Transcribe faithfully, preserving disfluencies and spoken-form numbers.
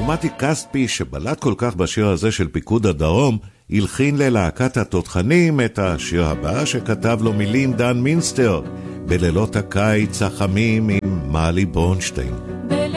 מתי כספי, שבלט כל כך בשיר הזה של פיקוד הדרום, הלחין ללהקת התותחנים את השיר הבא שכתב לו מילים דן מינסטר, בלילות הקיץ החמים עם מעלי ברונשטיין.